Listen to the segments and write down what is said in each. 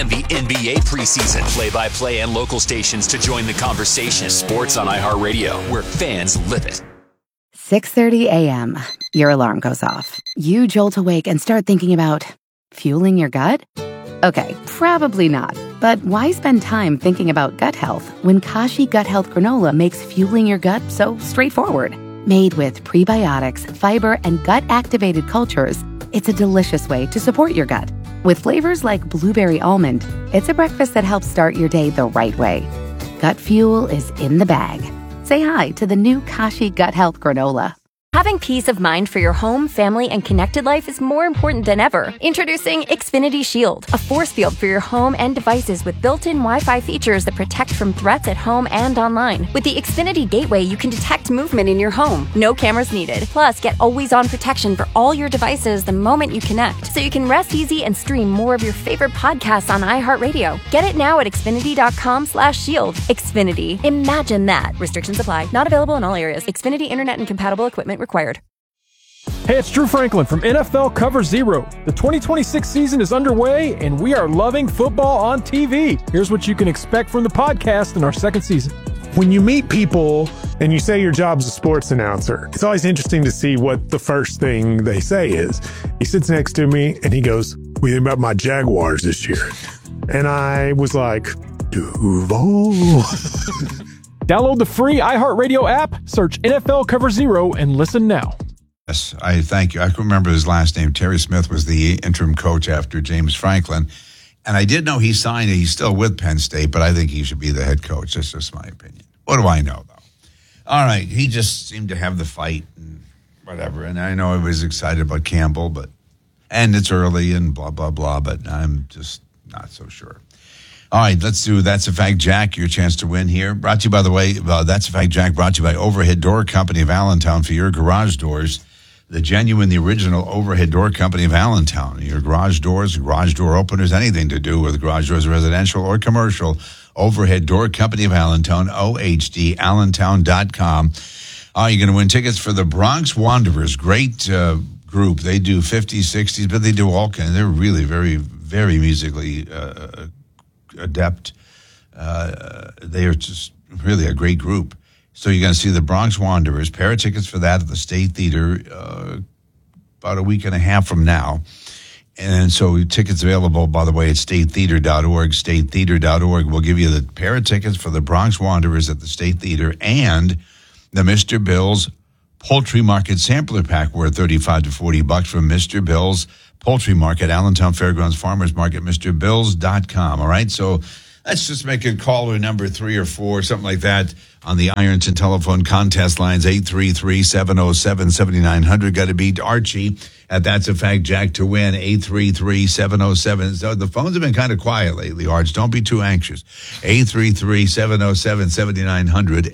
And the NBA preseason. Play-by-play and local stations to join the conversation. Sports on iHeartRadio, where fans live it. 6:30 a.m. Your alarm goes off. You jolt awake and start thinking about fueling your gut? Okay, probably not. But why spend time thinking about gut health when Kashi Gut Health Granola makes fueling your gut so straightforward? Made with prebiotics, fiber, and gut-activated cultures, it's a delicious way to support your gut. With flavors like blueberry almond, it's a breakfast that helps start your day the right way. Gut fuel is in the bag. Say hi to the new Kashi Gut Health Granola. Having peace of mind for your home, family, and connected life is more important than ever. Introducing Xfinity Shield, a force field for your home and devices with built-in Wi-Fi features that protect from threats at home and online. With the Xfinity Gateway, you can detect movement in your home. No cameras needed. Plus, get always-on protection for all your devices the moment you connect, so you can rest easy and stream more of your favorite podcasts on iHeartRadio. Get it now at Xfinity.com/shield. Xfinity. Imagine that. Restrictions apply. Not available in all areas. Xfinity Internet and compatible equipment required. Hey, it's Drew Franklin from NFL Cover Zero. The 2026 season is underway, and we are loving football on TV. Here's what you can expect from the podcast in our second season. When you meet people and you say your job's a sports announcer, it's always interesting to see what the first thing they say is. He sits next to me and he goes, "What do you think about my Jaguars this year?" And I was like, Duval. Download the free iHeartRadio app, search NFL Cover Zero, and listen now. Yes, I thank you. I can remember his last name. Terry Smith was the interim coach after James Franklin. And I did know he signed it. He's still with Penn State, but I think he should be the head coach. That's just my opinion. What do I know, though? All right, he just seemed to have the fight and whatever. And I know he was excited about Campbell, and it's early and blah, blah, blah, but I'm just not so sure. All right, let's do That's a Fact, Jack. Your chance to win here. Brought to you, by the way, That's a Fact, Jack, brought to you by Overhead Door Company of Allentown for your garage doors. The genuine, the original Overhead Door Company of Allentown. Your garage doors, garage door openers, anything to do with garage doors, residential or commercial. Overhead Door Company of Allentown, OHDallentown.com. You're going to win tickets for the Bronx Wanderers. Great group. They do 50s, 60s, but they do all kinds. They're really very, very musically adept. They are just really a great group. So you're going to see the Bronx Wanderers. Pair of tickets for that at the State Theater about a week and a half from now. And so tickets available, by the way, at statetheater.org, statetheater.org. We'll give you the pair of tickets for the Bronx Wanderers at the State Theater and the Mr. Bill's Poultry Market Sampler Pack worth $35 to $40 from Mr. Bill's Poultry Market, Allentown Fairgrounds Farmers Market, MrBills.com. All right, so let's just make a caller number 3 or 4, something like that, on the Ironton telephone contest lines, 833-707-7900. Got to beat Archie at That's a Fact, Jack, to win, 833-707. So the phones have been kind of quiet lately, Arch. Don't be too anxious. 833-707-7900,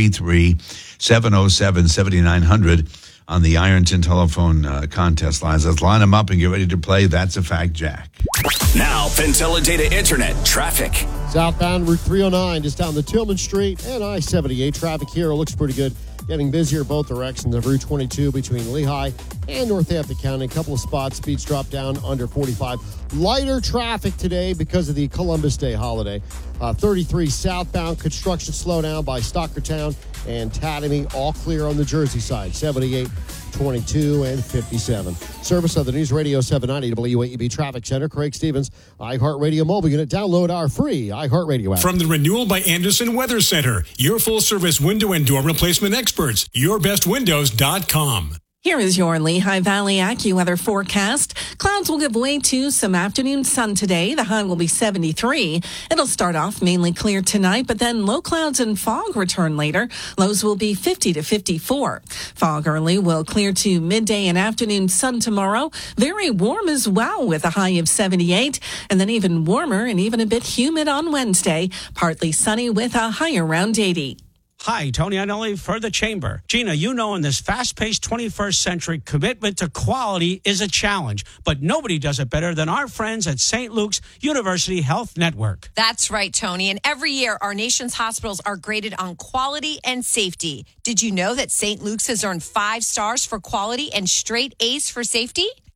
833-707-7900 on the Ironton telephone contest lines. Let's line them up and get ready to play That's a Fact, Jack. Now, Pentella Data Internet traffic. Southbound Route 309, just down the Tillman Street and I-78. Traffic here looks pretty good. Getting busier both directions of Route 22 between Lehigh and Northampton County. A couple of spots, speeds drop down under 45. Lighter traffic today because of the Columbus Day holiday. 33 southbound, construction slowdown by Stockertown and Tatamy, all clear on the Jersey side. 78, 22, and 57. Service of the News Radio 790 WAEB Traffic Center. Craig Stevens, iHeartRadio mobile unit. Download our free iHeartRadio app. From the Renewal by Anderson Weather Center, your full-service window and door replacement experts, yourbestwindows.com. Here is your Lehigh Valley AccuWeather forecast. Clouds will give way to some afternoon sun today. The high will be 73. It'll start off mainly clear tonight, but then low clouds and fog return later. Lows will be 50 to 54. Fog early will clear to midday and afternoon sun tomorrow. Very warm as well with a high of 78. And then even warmer and even a bit humid on Wednesday. Partly sunny with a high around 80. Hi, Tony Anelli for the Chamber. Gina, you know in this fast-paced 21st century, commitment to quality is a challenge, but nobody does it better than our friends at St. Luke's University Health Network. That's right, Tony. And every year, our nation's hospitals are graded on quality and safety. Did you know that St. Luke's has earned 5 stars for quality and straight A's for safety?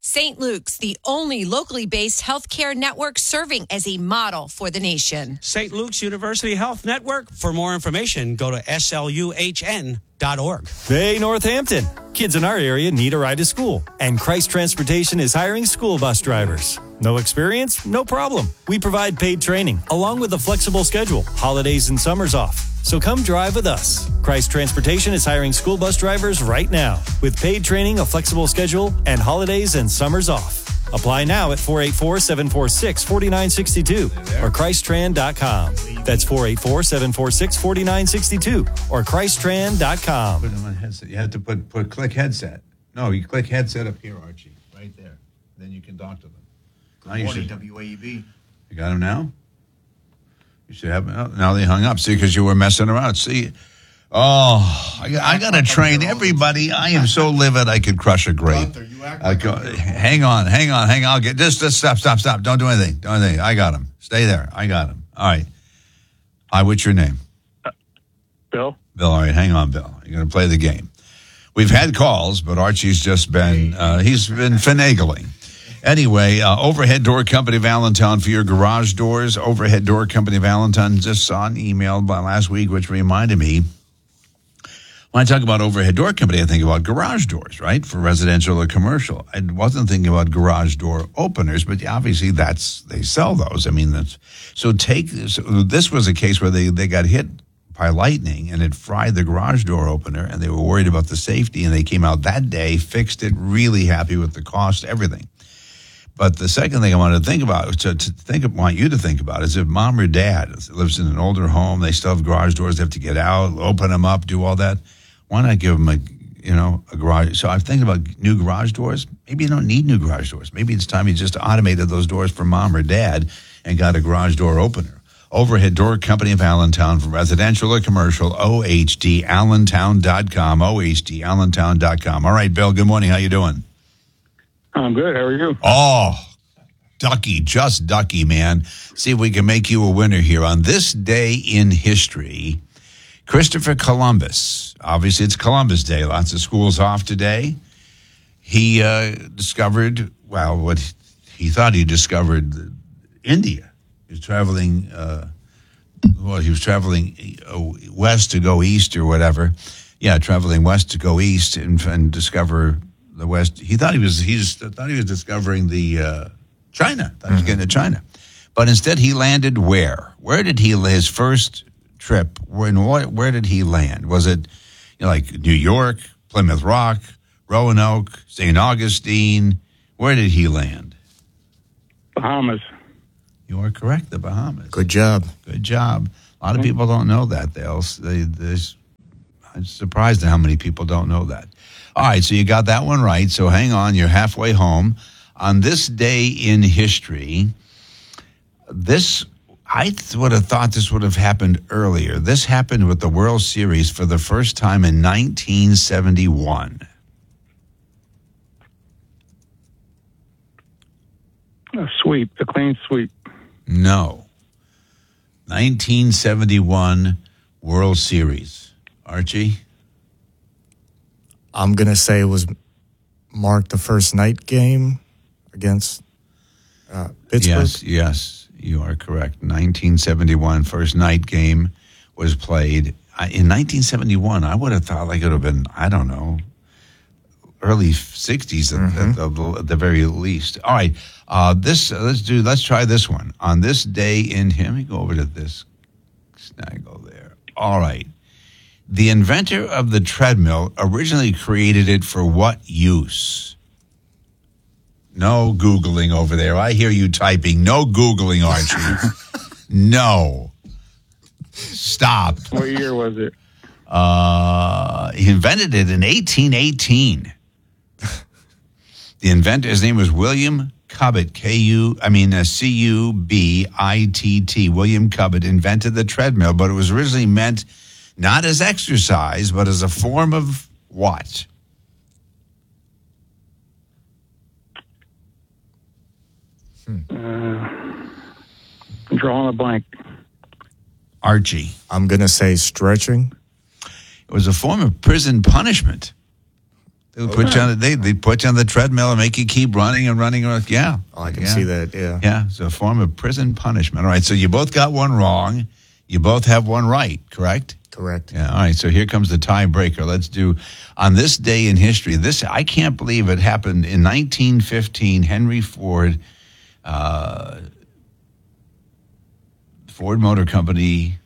St. Luke's, the only locally based healthcare network serving as a model for the nation. St. Luke's University Health Network. For more information, go to sluhn.org. Hey, Northampton. Kids in our area need a ride to school, and Christ Transportation is hiring school bus drivers. No experience? No problem. We provide paid training, along with a flexible schedule, holidays and summers off. So come drive with us. Christ Transportation is hiring school bus drivers right now, with paid training, a flexible schedule, and holidays and summers off. Apply now at 484-746-4962 or ChristTran.com. That's 484-746-4962 or ChristTran.com. Put them on headset. You have to put click headset. No, you click headset up here, Archie, right there. Then you can talk to them. Good morning, WAEB. You got them now? You should have. Oh, now they hung up. See, because you were messing around. See, I got to train everybody. I am so livid I could crush a grape. Hang on. I'll get just stop. Don't do anything. I got him. Stay there. I got him. All right. Hi, what's your name? Bill. Bill. All right. Hang on, Bill. You're going to play the game. We've had calls, but Archie's just been he's been finagling. Anyway, Overhead Door Company of Allentown for your garage doors. Overhead Door Company of Allentown. Just saw an email by last week, which reminded me. When I talk about Overhead Door Company, I think about garage doors, right? For residential or commercial. I wasn't thinking about garage door openers, but obviously they sell those. I mean, this was a case where they got hit by lightning and it fried the garage door opener and they were worried about the safety and they came out that day, fixed it, really happy with the cost, everything. But the second thing I wanted to think about, want you to think about, is if mom or dad lives in an older home, they still have garage doors, they have to get out, open them up, do all that. Why not give them a garage? So I'm thinking about new garage doors. Maybe you don't need new garage doors. Maybe it's time you just automated those doors for mom or dad and got a garage door opener. Overhead Door Company of Allentown for residential or commercial, OHDAllentown.com, OHDAllentown.com. All right, Bill, good morning. How you doing? I'm good. How are you? Oh, just Ducky, man. See if we can make you a winner here. On this day in history, Christopher Columbus, obviously it's Columbus Day, lots of schools off today. He discovered, what he thought he discovered India. He was traveling, west to go east or whatever. Yeah, traveling west to go east and discover the West. He thought he was discovering the China. Thought he was getting to China, but instead he landed where? Where did his first trip? Where did he land? Was it like New York, Plymouth Rock, Roanoke, St. Augustine? Where did he land? Bahamas. You are correct. The Bahamas. Good job. A lot of people don't know that. I'm surprised at how many people don't know that. All right, so you got that one right. So hang on, you're halfway home. On this day in history, I would have thought this would have happened earlier. This happened with the World Series for the first time in 1971. A clean sweep. No. 1971 World Series. Archie? I'm going to say it was Mark the first night game against Pittsburgh. Yes, you are correct. 1971 first night game was played. In 1971, I would have thought like it would have been, I don't know, early 60s at the very least. All right, let's try this one. On this day in him, let me go over to this snaggle there. All right. The inventor of the treadmill originally created it for what use? No Googling over there. I hear you typing. No Googling, Archie. No. Stop. What year was it? He invented it in 1818. The inventor, his name was William Cubitt, C-U-B-I-T-T. William Cubitt invented the treadmill, but it was originally meant not as exercise, but as a form of what? Drawing a blank. Archie. I'm going to say stretching. It was a form of prison punishment. They put you on they put you on the treadmill and make you keep running and running. Yeah. Oh, I can see that, yeah. Yeah, it's a form of prison punishment. All right, so you both got one wrong. You both have one right, correct? Correct. Yeah, all right, so here comes the tiebreaker. Let's do, on this day in history, I can't believe it happened in 1915. Henry Ford, Ford Motor Company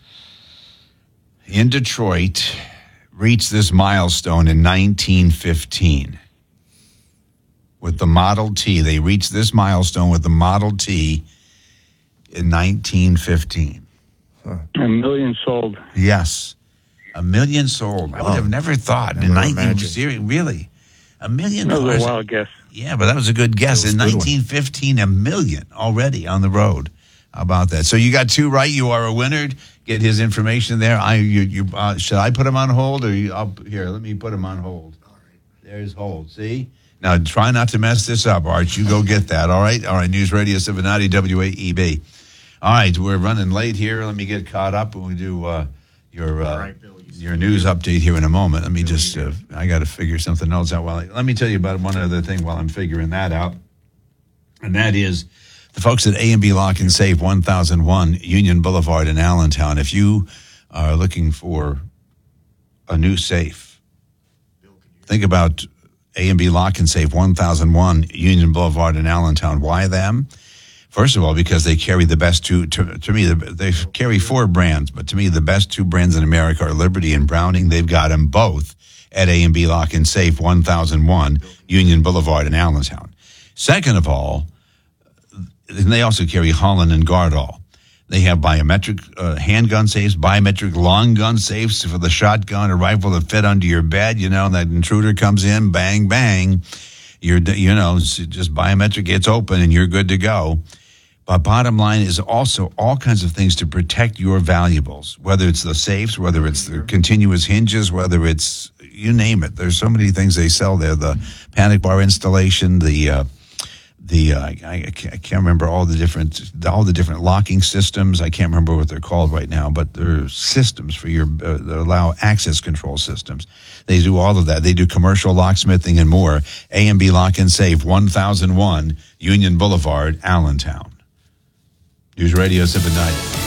in Detroit reached this milestone in 1915 with the Model T. They reached this milestone with the Model T in 1915. A million sold. Yes, 1 million sold. I would have never thought in 1915. Really, 1 million. That was a wild guess. Yeah, but that was a good guess. In 1915, 1 million already on the road. How about that? So you got two right. You are a winner. Get his information there. Should I put him on hold or here? Let me put him on hold. All right. There's hold. See. Now try not to mess this up, Arch. You go get that. All right. All right. News Radio 790 WAEB. All right. We're running late here. Let me get caught up when we do your news update here in a moment. Let me just. I got to figure something else out. Let me tell you about one other thing while I'm figuring that out, and that is. The folks at A&B Lock and Safe, 1001 Union Boulevard in Allentown. If you are looking for a new safe, think about A&B Lock and Safe, 1001 Union Boulevard in Allentown. Why them? First of all, because they carry the best two, to me, they carry 4 brands, but to me, the best 2 brands in America are Liberty and Browning. They've got them both at A&B Lock and Safe, 1001 Union Boulevard in Allentown. Second of all, and they also carry Holland and Gardall. They have biometric handgun safes, biometric long gun safes for the shotgun or rifle that fit under your bed. You know, that intruder comes in, bang, bang. Just biometric gets open and you're good to go. But bottom line is also all kinds of things to protect your valuables, whether it's the safes, whether it's the continuous hinges, whether it's, you name it. There's so many things they sell there. The panic bar installation, I can't remember all the different locking systems. I can't remember what they're called right now, but they're systems for your that allow access control systems. They do all of that. They do commercial locksmithing and more. A&B Lock and Safe, 1001 Union Boulevard, Allentown. News Radio 790.